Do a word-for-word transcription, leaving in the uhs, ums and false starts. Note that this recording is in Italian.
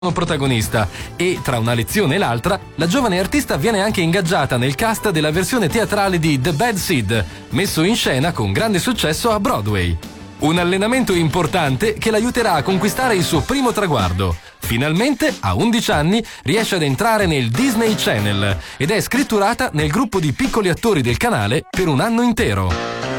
protagonista e tra una lezione e l'altra la giovane artista viene anche ingaggiata nel cast della versione teatrale di The Bad Seed, messo in scena con grande successo a Broadway. Un allenamento importante che l'aiuterà a conquistare il suo primo traguardo. Finalmente, a undici anni, riesce ad entrare nel Disney Channel ed è scritturata nel gruppo di piccoli attori del canale per un anno intero.